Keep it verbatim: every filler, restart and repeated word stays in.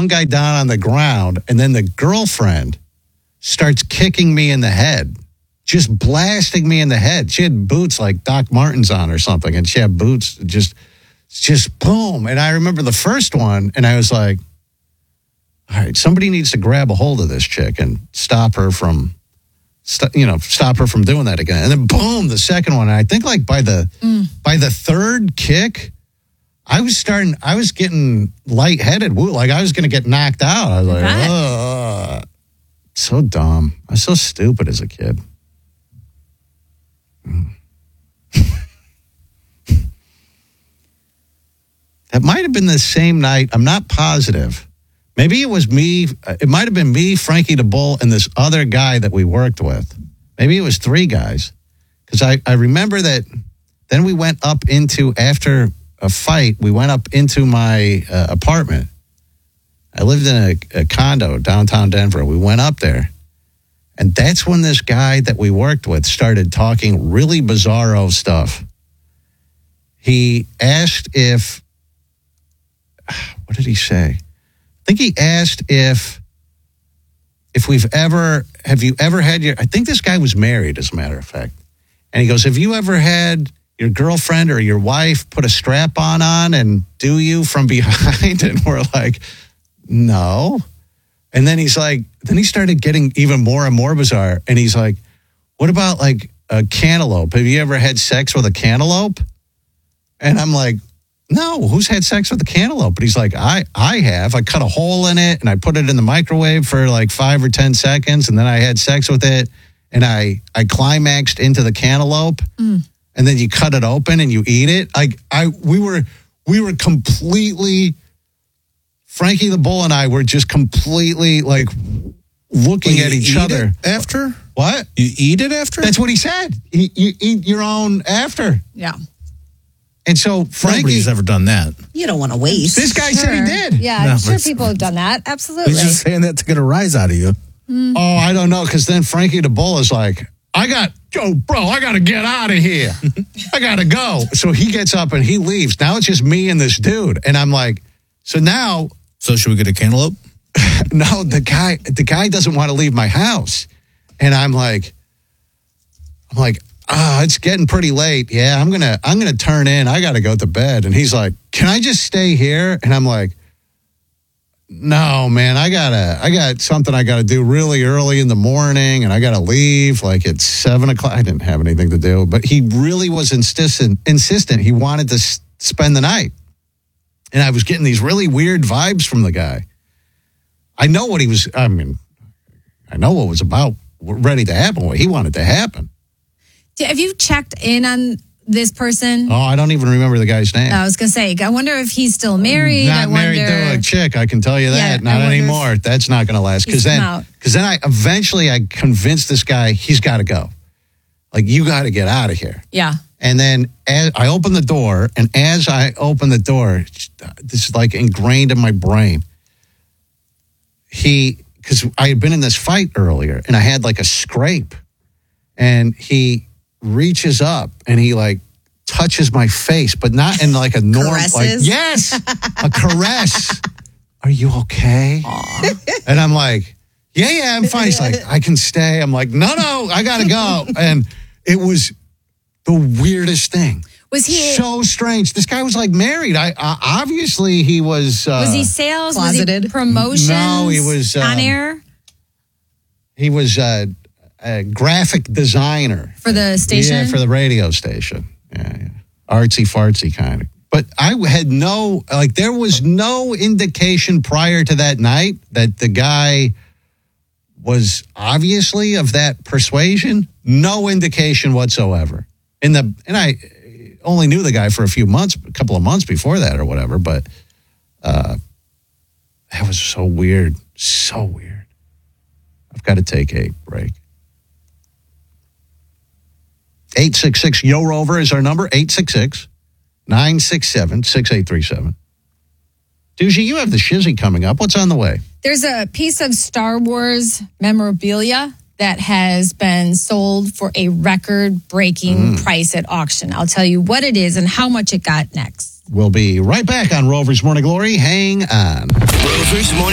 one guy down on the ground, and then the girlfriend starts kicking me in the head, just blasting me in the head. She had boots like Doc Martens on or something, and she had boots just, just boom. And I remember the first one, and I was like, all right, somebody needs to grab a hold of this chick and stop her from, st- you know, stop her from doing that again. And then boom, the second one. And I think like by the mm. by the third kick, I was starting, I was getting lightheaded. Like I was going to get knocked out. I was like, right. oh, so dumb. I was so stupid as a kid. That might have been the same night. I'm not positive. Maybe it was me. It might have been me, Frankie the Bull, and this other guy that we worked with. Maybe it was three guys. Because I, I remember that then we went up into, after a fight, we went up into my uh, apartment. I lived in a, a condo downtown Denver. We went up there. And that's when this guy that we worked with started talking really bizarro stuff. He asked if, what did he say? I think he asked if if we've ever, have you ever had your, I think this guy was married, as a matter of fact. And he goes, have you ever had your girlfriend or your wife put a strap-on on and do you from behind? And we're like, no. And then he's like, then he started getting even more and more bizarre. And he's like, what about like a cantaloupe? Have you ever had sex with a cantaloupe? And I'm like, no, who's had sex with a cantaloupe? But he's like, I, I have. I cut a hole in it and I put it in the microwave for like five or ten seconds. And then I had sex with it and I, I climaxed into the cantaloupe. Mm. And then you cut it open and you eat it. I, I, we were, we were completely, Frankie the Bull and I were just completely like looking well, at each other. After? What? You eat it after? That's what he said. You, you eat your own after. Yeah. And so Frankie... Nobody's ever done that. You don't want to waste. This guy sure. said he did. Yeah, No, I'm sure but- people have done that. Absolutely. He's just saying that to get a rise out of you. Mm. Oh, I don't know, because then Frankie the Bull is like, I got, yo, bro, I got to get out of here. I got to go. So he gets up and he leaves. Now it's just me and this dude. And I'm like, so now... So should we get a cantaloupe? No, the guy, the guy doesn't want to leave my house. And I'm like, I'm like, ah, oh, it's getting pretty late. Yeah, I'm going to, I'm going to turn in. I got to go to bed. And he's like, can I just stay here? And I'm like, no, man, I gotta, I got something I got to do really early in the morning and I got to leave like at seven o'clock. I didn't have anything to do, but he really was insistent, insistent. He wanted to s- spend the night. And I was getting these really weird vibes from the guy. I know what he was, I mean, I know what was about ready to happen, what he wanted to happen. Have you checked in on this person? Oh, I don't even remember the guy's name. I was going to say, I wonder if he's still married. Not I wonder... married to a chick, I can tell you that. Yeah, Not anymore. If... That's not going to last. Because then, because then I eventually I convinced this guy, he's got to go. Like, you got to get out of here. Yeah. And then as I opened the door, and as I opened the door, this is like ingrained in my brain. He, because I had been in this fight earlier, and I had like a scrape, and he reaches up and he like touches my face, but not in like a normal, like, yes, a caress. Are you okay? Aww. And I'm like, yeah, yeah, I'm fine. He's like, I can stay. I'm like, no, no, I gotta go. And it was the weirdest thing. Was he so strange? This guy was like married. I uh, obviously he was. Uh, was he sales? Closeted? Was he promotions? No, he was on um, air. He was uh, a graphic designer For the station? Yeah, for the radio station. Yeah, yeah. Artsy fartsy kind of. But I had no, like, there was no indication prior to that night that the guy was obviously of that persuasion. No indication whatsoever. In the, and I only knew the guy for a few months, a couple of months before that or whatever, but uh, that was so weird. So weird. I've got to take a break. eight six six, Yo Rover is our number, eight six six, nine six seven, six eight three seven. Doogie, you have the shizzy coming up. What's on the way? There's a piece of Star Wars memorabilia that has been sold for a record-breaking mm. price at auction. I'll tell you what it is and how much it got next. We'll be right back on Rover's Morning Glory. Hang on. Rover's Morning